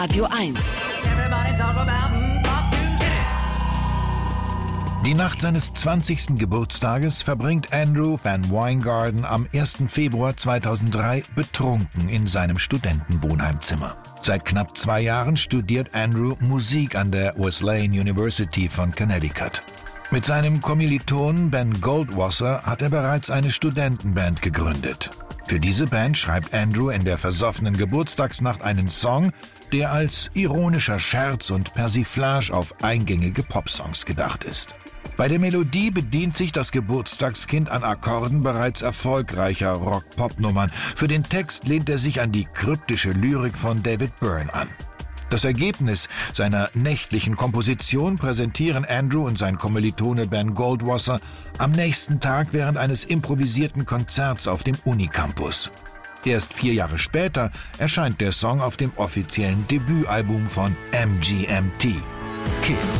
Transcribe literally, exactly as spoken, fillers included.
Radio eins. Die Nacht seines zwanzigsten Geburtstages verbringt Andrew Van Wijngaarden am ersten Februar zweitausenddrei betrunken in seinem Studentenwohnheimzimmer. Seit knapp zwei Jahren studiert Andrew Musik an der Wesleyan University von Connecticut. Mit seinem Kommilitonen Ben Goldwasser hat er bereits eine Studentenband gegründet. Für diese Band schreibt Andrew in der versoffenen Geburtstagsnacht einen Song, der als ironischer Scherz und Persiflage auf eingängige Popsongs gedacht ist. Bei der Melodie bedient sich das Geburtstagskind an Akkorden bereits erfolgreicher Rock-Pop-Nummern. Für den Text lehnt er sich an die kryptische Lyrik von David Byrne an. Das Ergebnis seiner nächtlichen Komposition präsentieren Andrew und sein Kommilitone Ben Goldwasser am nächsten Tag während eines improvisierten Konzerts auf dem Unicampus. Erst vier Jahre später erscheint der Song auf dem offiziellen Debütalbum von M G M T, Kids.